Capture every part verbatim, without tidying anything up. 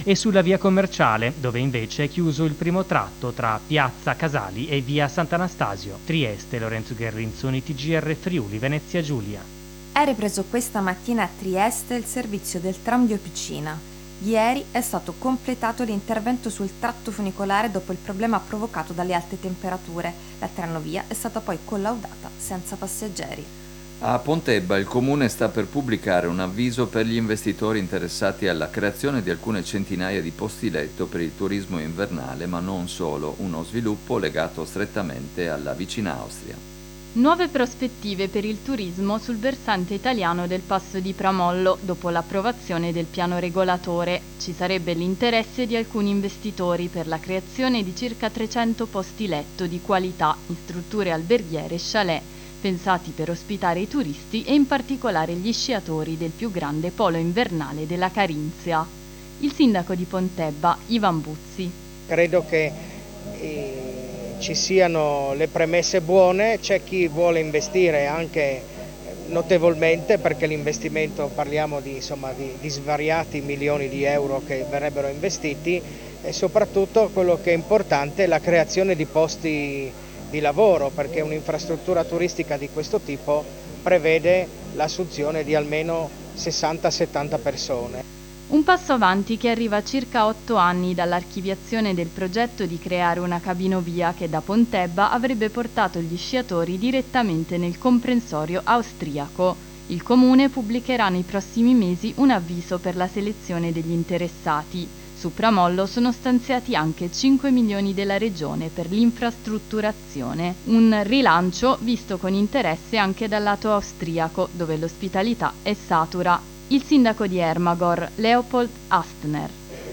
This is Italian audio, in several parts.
e sulla via Commerciale, dove invece è chiuso il primo tratto tra piazza Casali e via Sant'Anastasio. Trieste, Lorenzo Guerrinzoni, T G R Friuli, Venezia Giulia. È ripreso questa mattina a Trieste il servizio del tram di Opicina. Ieri è stato completato l'intervento sul tratto funicolare dopo il problema provocato dalle alte temperature. La tranvia è stata poi collaudata senza passeggeri. A Pontebba il comune sta per pubblicare un avviso per gli investitori interessati alla creazione di alcune centinaia di posti letto per il turismo invernale, ma non solo, uno sviluppo legato strettamente alla vicina Austria. Nuove prospettive per il turismo sul versante italiano del Passo di Pramollo dopo l'approvazione del piano regolatore. Ci sarebbe l'interesse di alcuni investitori per la creazione di circa trecento posti letto di qualità in strutture alberghiere e chalet, pensati per ospitare i turisti e in particolare gli sciatori del più grande polo invernale della Carinzia. Il sindaco di Pontebba, Ivan Buzzi. Credo che eh, ci siano le premesse buone, c'è chi vuole investire anche notevolmente, perché l'investimento, parliamo di, insomma, di, di svariati milioni di euro che verrebbero investiti, e soprattutto quello che è importante è la creazione di posti di lavoro, perché un'infrastruttura turistica di questo tipo prevede l'assunzione di almeno sessanta settanta persone. Un passo avanti che arriva a circa otto anni dall'archiviazione del progetto di creare una cabinovia che da Pontebba avrebbe portato gli sciatori direttamente nel comprensorio austriaco. Il comune pubblicherà nei prossimi mesi un avviso per la selezione degli interessati. Su Pramollo sono stanziati anche cinque milioni della regione per l'infrastrutturazione, un rilancio visto con interesse anche dal lato austriaco, dove l'ospitalità è satura. Il sindaco di Ermagor, Leopold Astner.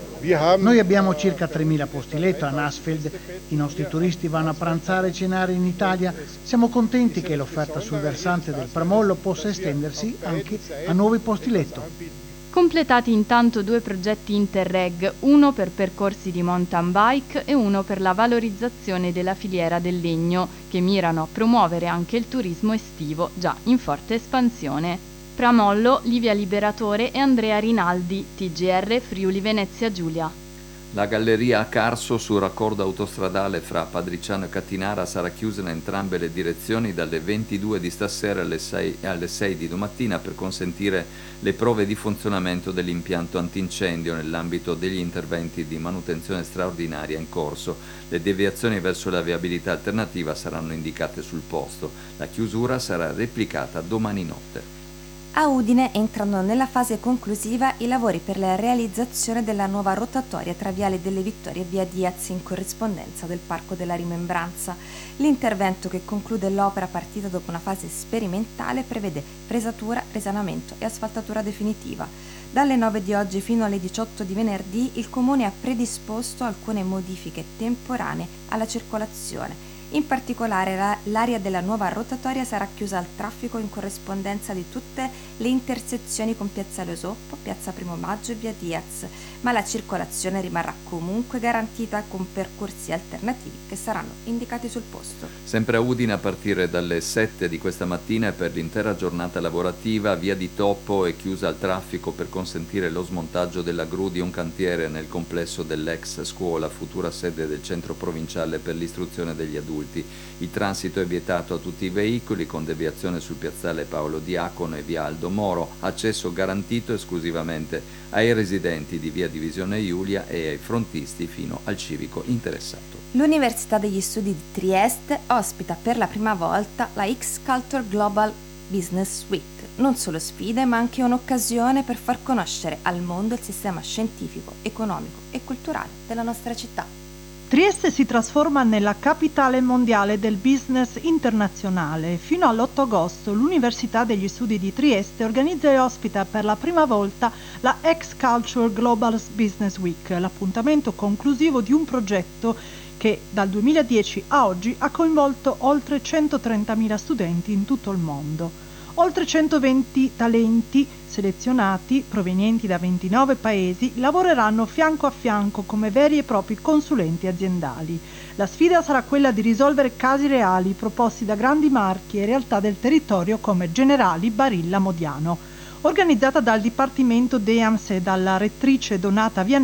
Noi abbiamo circa tremila posti letto a Nassfeld, i nostri turisti vanno a pranzare e cenare in Italia. Siamo contenti che l'offerta sul versante del Pramollo possa estendersi anche a nuovi posti letto. Completati intanto due progetti Interreg, uno per percorsi di mountain bike e uno per la valorizzazione della filiera del legno, che mirano a promuovere anche il turismo estivo, già in forte espansione. Pramollo, Livia Liberatore e Andrea Rinaldi, T G R Friuli Venezia Giulia. La galleria a Carso sul raccordo autostradale fra Padriciano e Cattinara sarà chiusa in entrambe le direzioni dalle ventidue di stasera alle sei, alle sei di domattina per consentire le prove di funzionamento dell'impianto antincendio nell'ambito degli interventi di manutenzione straordinaria in corso. Le deviazioni verso la viabilità alternativa saranno indicate sul posto. La chiusura sarà replicata domani notte. A Udine entrano nella fase conclusiva i lavori per la realizzazione della nuova rotatoria tra Viale delle Vittorie e Via Diaz in corrispondenza del Parco della Rimembranza. L'intervento, che conclude l'opera partita dopo una fase sperimentale, prevede fresatura, risanamento e asfaltatura definitiva. Dalle nove di oggi fino alle diciotto di venerdì il Comune ha predisposto alcune modifiche temporanee alla circolazione. In particolare la, l'area della nuova rotatoria sarà chiusa al traffico in corrispondenza di tutte le intersezioni con Piazzale Osoppo, Piazza Primo Maggio e Via Diaz, ma la circolazione rimarrà comunque garantita con percorsi alternativi che saranno indicati sul posto. Sempre a Udine, a partire dalle sette di questa mattina e per l'intera giornata lavorativa, Via di Toppo è chiusa al traffico per consentire lo smontaggio della gru di un cantiere nel complesso dell'ex scuola, futura sede del centro provinciale per l'istruzione degli adulti. Il transito è vietato a tutti i veicoli, con deviazione sul piazzale Paolo Diacono e via Aldo Moro, accesso garantito esclusivamente ai residenti di via Divisione Iulia e ai frontisti fino al civico interessato. L'Università degli Studi di Trieste ospita per la prima volta la X-Culture Global Business Week. Non solo sfide, ma anche un'occasione per far conoscere al mondo il sistema scientifico, economico e culturale della nostra città. Trieste si trasforma nella capitale mondiale del business internazionale. Fino all'otto agosto l'Università degli Studi di Trieste organizza e ospita per la prima volta la X-Culture Global Business Week, l'appuntamento conclusivo di un progetto che dal duemiladieci a oggi ha coinvolto oltre centotrentamila studenti in tutto il mondo. Oltre centoventi talenti selezionati, provenienti da ventinove paesi, lavoreranno fianco a fianco come veri e propri consulenti aziendali. La sfida sarà quella di risolvere casi reali proposti da grandi marchi e realtà del territorio come Generali, Barilla, Modiano. Organizzata dal Dipartimento D E A M S e dalla rettrice Donata Vianelli,